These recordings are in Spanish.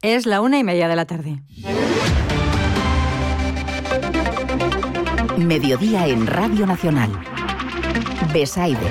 Es la 1:30 de la tarde. Mediodía en Radio Nacional. Besaide.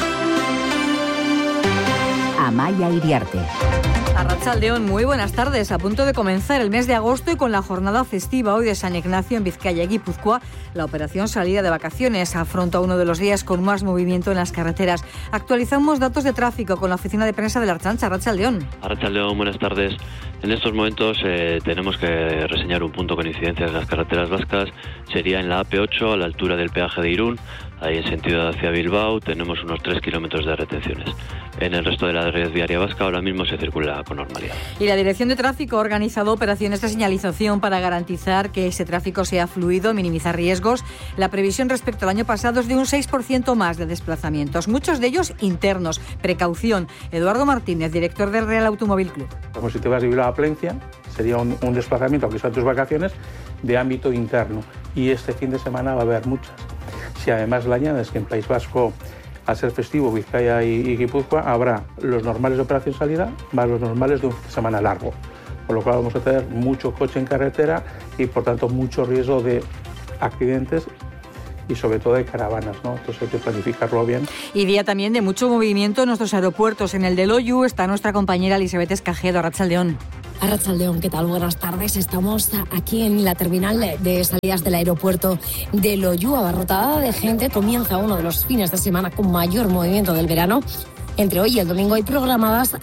Amaia Iriarte. Arratsaldeon, muy buenas tardes. A punto de comenzar el mes de agosto y con la jornada festiva hoy de San Ignacio en Vizcaya y Guipúzcoa, la operación salida de vacaciones afronta uno de los días con más movimiento en las carreteras. Actualizamos datos de tráfico con la oficina de prensa de la Ertzaintza. Arratsaldeon. Arratsaldeon, buenas tardes. En estos momentos tenemos que reseñar un punto con incidencias en las carreteras vascas. Sería en la AP8, a la altura del peaje de Irún. Ahí en sentido hacia Bilbao tenemos unos 3 kilómetros de retenciones. En el resto de la red viaria vasca ahora mismo se circula con normalidad. Y la Dirección de Tráfico ha organizado operaciones de señalización para garantizar que ese tráfico sea fluido, minimizar riesgos. La previsión respecto al año pasado es de un 6% más de desplazamientos, muchos de ellos internos. Precaución. Eduardo Martínez, director del Real Automóvil Club. Como si te vas de Bilbao a Plencia, sería un desplazamiento, aunque sean tus vacaciones, de ámbito interno. Y este fin de semana va a haber muchas. Si además le añades que en País Vasco, al ser festivo, Vizcaya y Guipúzcoa, habrá los normales de operación salida más los normales de un fin de semana largo. Con lo cual vamos a tener mucho coche en carretera y por tanto mucho riesgo de accidentes y sobre todo de caravanas, ¿no? Entonces hay que planificarlo bien. Y día también de mucho movimiento en nuestros aeropuertos. En el de Loiu está nuestra compañera Elisabet Escajedo. Arratsaldeon. Arratsaldeon, ¿qué tal? Buenas tardes. Estamos aquí en la terminal de salidas del aeropuerto de Loiu, abarrotada de gente. Comienza uno de los fines de semana con mayor movimiento del verano. Entre hoy y el domingo hay programadas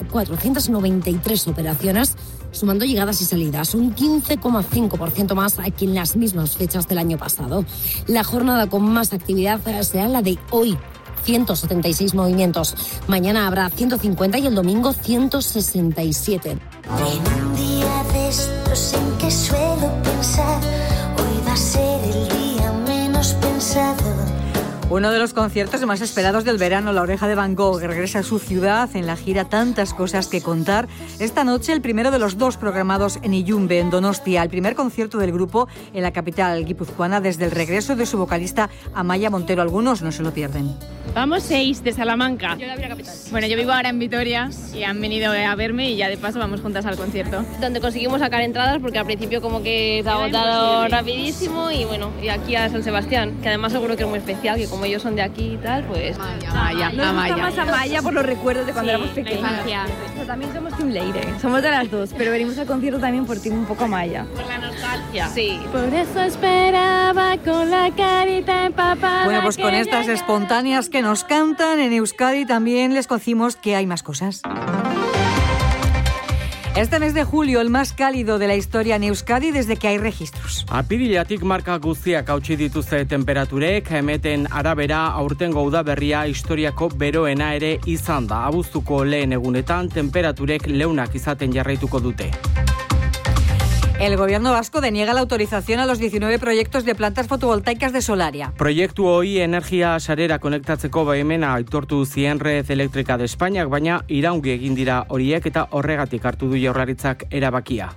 493 operaciones, sumando llegadas y salidas, un 15,5% más que en las mismas fechas del año pasado. La jornada con más actividad será la de hoy. 176 movimientos. Mañana habrá 150 y el domingo 167. En un día de estos en que suelo pensar, hoy va a ser el día menos pensado. Uno de los conciertos más esperados del verano, La Oreja de Van Gogh, regresa a su ciudad en la gira Tantas Cosas que Contar. Esta noche el primero de los 2 programados en Illumbe, en Donostia, el primer concierto del grupo en la capital guipuzcoana desde el regreso de su vocalista Amaia Montero. Algunos no se lo pierden. Vamos 6 de Salamanca. Yo de la capital. Bueno, yo vivo ahora en Vitoria y han venido a verme y ya de paso vamos juntas al concierto. Donde conseguimos sacar entradas porque al principio como que se ha agotado rapidísimo y bueno, y aquí a San Sebastián, que además seguro que es muy especial, que como ellos son de aquí y tal, pues... Amaya. Nos gusta más Amaya por los recuerdos de cuando éramos pequeños. Pero también somos Team Leire, somos de las dos, pero venimos al concierto también por Team un poco Amaya. Por la nostalgia. Sí. Por eso esperaba con la carita empapada. Bueno, pues con estas espontáneas que nos cantan en Euskadi también les conocimos que hay más cosas. Este mes de julio, el más cálido de la historia en Euskadi desde que hay registros. Apirilatik marka guztiak hautsi dituzte temperaturek, emeten arabera aurtengo udaberria historiako beroena ere izan da. Abuztuko lehen egunetan temperaturek leunak izaten jarraituko dute. El gobierno vasco deniega la autorización a los 19 proyectos de plantas fotovoltaicas de Solaria. Proiektu hori energia sarera konektatzeko baimena aitortu zien Red Eléctrica de España, baina iraungi egin dira horiek eta horregatik hartu du Jaurlaritzak erabakia.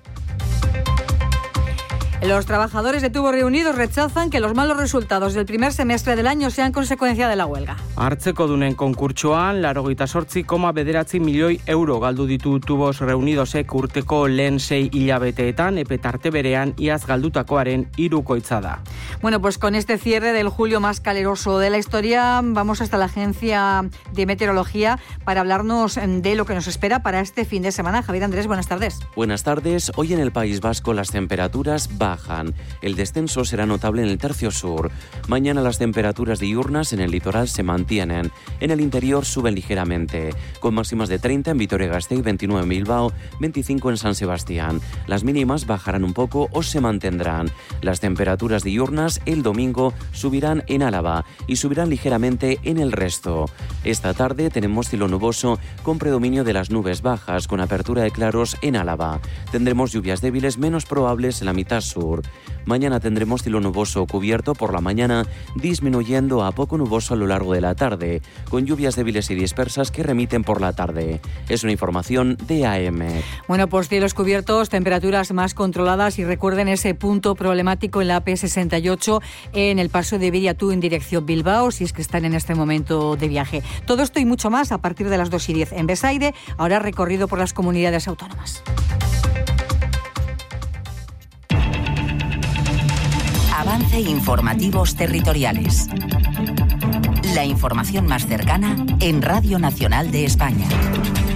Los trabajadores de Tubos Reunidos rechazan que los malos resultados del primer semestre del año sean consecuencia de la huelga. Hartzekodunen konkurtsoan 88,9 milioi euro galdu ditu Tubos Reunidosek urteko lehen 6 hilabeteetan, epe tarte berean iaz galdutakoaren hirukoitza da. Bueno, pues con este cierre del julio más caluroso de la historia, vamos hasta la Agencia de Meteorología para hablarnos de lo que nos espera para este fin de semana. Javier Andrés, buenas tardes. Buenas tardes. Hoy en el País Vasco las temperaturas bajan. El descenso será notable en el tercio sur. Mañana las temperaturas diurnas en el litoral se mantienen. En el interior suben ligeramente, con máximas de 30 en Vitoria-Gasteiz, 29 en Bilbao, 25 en San Sebastián. Las mínimas bajarán un poco o se mantendrán. Las temperaturas diurnas el domingo subirán en Álava y subirán ligeramente en el resto. Esta tarde tenemos cielo nuboso con predominio de las nubes bajas, con apertura de claros en Álava. Tendremos lluvias débiles menos probables en la mitad sur. Mañana tendremos cielo nuboso cubierto por la mañana, disminuyendo a poco nuboso a lo largo de la tarde, con lluvias débiles y dispersas que remiten por la tarde. Es una información de AM. Bueno, pues cielos cubiertos, temperaturas más controladas y recuerden ese punto problemático en la AP68 en el paso de Viriatú en dirección Bilbao, si es que están en este momento de viaje. Todo esto y mucho más a partir de las 2:10 en Besaide, ahora recorrido por las comunidades autónomas. Avance Informativos Territoriales. La información más cercana en Radio Nacional de España.